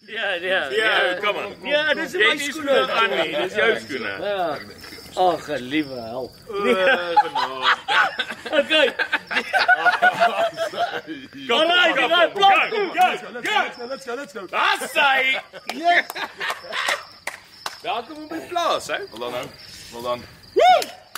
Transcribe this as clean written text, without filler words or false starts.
Ja, kom maar. Ja, dis my skoene. Annie, dis jou skoene. Ja. Ag, liewe hel. Okay. Alright, Let's go. That's say. Yes. Welkom op die plaas, hè? Well done. Woo!